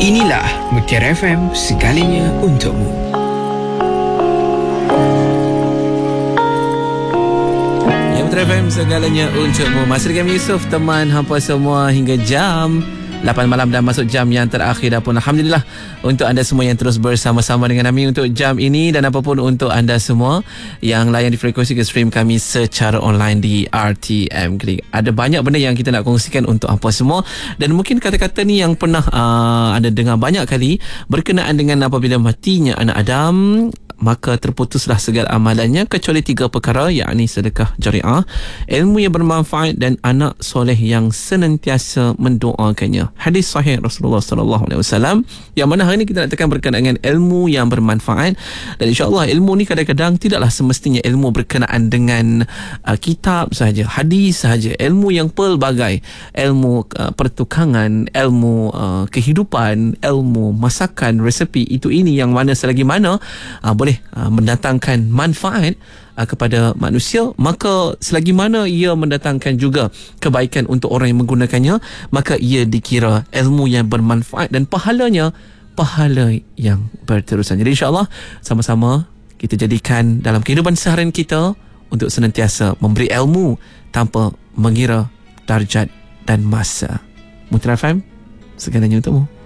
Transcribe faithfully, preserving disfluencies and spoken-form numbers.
Inilah Mutiara F M, segalanya untukmu. Ya, Mutiara F M, segalanya untukmu. Masih dengan Yusof, teman hampa semua hingga jam lapan malam dan masuk jam yang terakhir dah pun. Alhamdulillah untuk anda semua yang terus bersama-sama dengan kami untuk jam ini, dan apapun untuk anda semua yang layan di frekuensi ke stream kami secara online di R T M Klik. Ada banyak benda yang kita nak kongsikan untuk apa semua, dan mungkin kata-kata ni yang pernah uh, anda dengar banyak kali berkenaan dengan apabila matinya anak Adam, maka terputuslah segala amalannya kecuali tiga perkara, yakni sedekah jariah, ilmu yang bermanfaat, dan anak soleh yang senantiasa mendoakannya. Hadis sahih Rasulullah sallallahu alaihi wasallam, yang mana hari ini kita nak tekan berkenaan dengan ilmu yang bermanfaat. Dan insya-Allah ilmu ni kadang-kadang tidaklah semestinya ilmu berkenaan dengan uh, kitab sahaja, hadis sahaja. Ilmu yang pelbagai, ilmu uh, pertukangan, ilmu uh, kehidupan, ilmu masakan, resepi, itu ini yang mana selagi mana uh, boleh uh, mendatangkan manfaat uh, kepada manusia, maka selagi mana ia mendatangkan juga kebaikan untuk orang yang menggunakannya, maka ia dikira ilmu yang bermanfaat, dan pahalanya pahala yang berterusan. Jadi insya-Allah sama-sama kita jadikan dalam kehidupan seharian kita untuk senantiasa memberi ilmu tanpa mengira darjat dan masa. Mutiara F M, segalanya untukmu.